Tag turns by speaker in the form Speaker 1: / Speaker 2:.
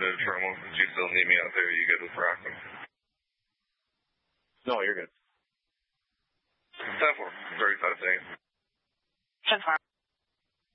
Speaker 1: mid promo. If you still need me out there, you good with Brockman?
Speaker 2: No, you're good.
Speaker 1: 10-4. 35 seconds.
Speaker 3: 10-4.